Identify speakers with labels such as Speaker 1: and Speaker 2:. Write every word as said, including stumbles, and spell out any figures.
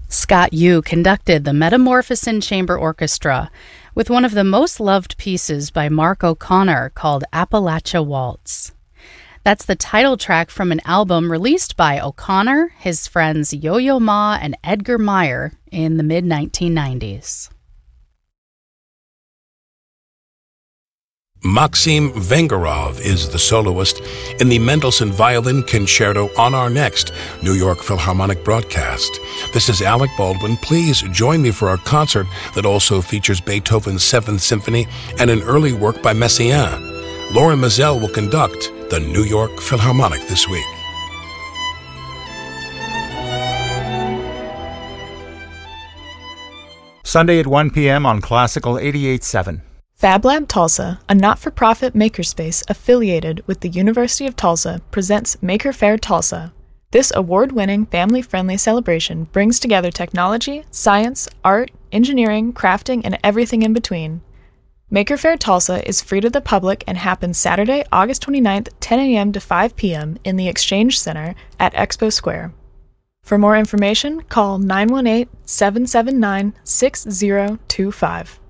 Speaker 1: Scott Yu conducted the Metamorphosin Chamber Orchestra with one of the most loved pieces by Mark O'Connor called Appalachia Waltz. That's the title track from an album released by O'Connor, his friends Yo-Yo Ma and Edgar Meyer in the mid nineteen nineties.
Speaker 2: Maxim Vengerov is the soloist in the Mendelssohn Violin Concerto on our next New York Philharmonic broadcast. This is Alec Baldwin. Please join me for our concert that also features Beethoven's Seventh Symphony and an early work by Messiaen. Lauren Mazel will conduct the New York Philharmonic this week.
Speaker 3: Sunday at one p.m. on Classical eighty-eight point seven.
Speaker 4: FabLab Tulsa, a not-for-profit makerspace affiliated with the University of Tulsa, presents Maker Faire Tulsa. This award-winning, family-friendly celebration brings together technology, science, art, engineering, crafting, and everything in between. Maker Faire Tulsa is free to the public and happens Saturday, August twenty-ninth, ten a.m. to five p.m. in the Exchange Center at Expo Square. For more information, call nine one eight, seven seven nine, six zero two five.